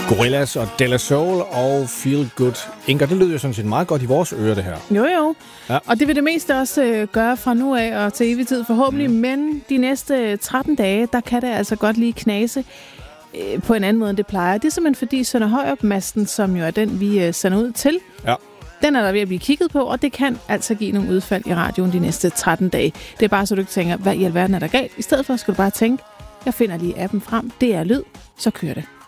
Gorillaz og De La Soul og Feel Good. Inger, det lyder jo sådan set meget godt i vores ører, det her. Jo. Ja. Og det vil det meste også gøre fra nu af og til evig tid forhåbentlig. Men de næste 13 dage, der kan det altså godt lige knase på en anden måde, end det plejer. Det er simpelthen fordi Sønder Højrup-masten, som jo er den, vi sender ud til, den er der ved at blive kigget på, og det kan altså give nogle udfald i radioen de næste 13 dage. Det er bare så, du ikke tænker, hvad i alverden er der galt? I stedet for skal du bare tænke, jeg finder lige appen frem, det er lyd, så kører det.